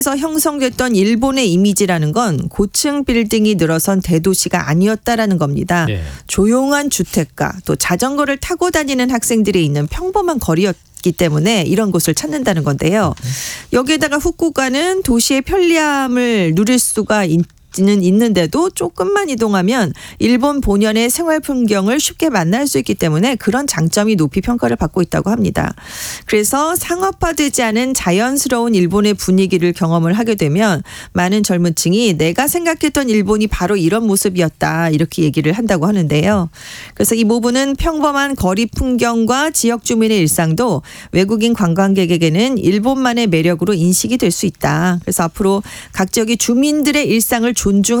그래서 형성됐던 일본의 이미지라는 건 고층 빌딩이 늘어선 대도시가 아니었다라는 겁니다. 네. 조용한 주택가 또 자전거를 타고 다니는 학생들이 있는 평범한 거리였기 때문에 이런 곳을 찾는다는 건데요. 여기에다가 후쿠오카는 도시의 편리함을 누릴 수가 있는데도 조금만 이동하면 일본 본연의 생활 풍경을 쉽게 만날 수 있기 때문에 그런 장점이 높이 평가를 받고 있다고 합니다. 그래서 상업화되지 않은 자연스러운 일본의 분위기를 경험을 하게 되면 많은 젊은 층이 내가 생각했던 일본이 바로 이런 모습이었다 이렇게 얘기를 한다고 하는데요. 그래서 이 모부는 평범한 거리 풍경과 지역 주민의 일상도 외국인 관광객에게는 일본만의 매력으로 인식이 될 수 있다. 그래서 앞으로 각 지역의 주민들의 일상을 존중하는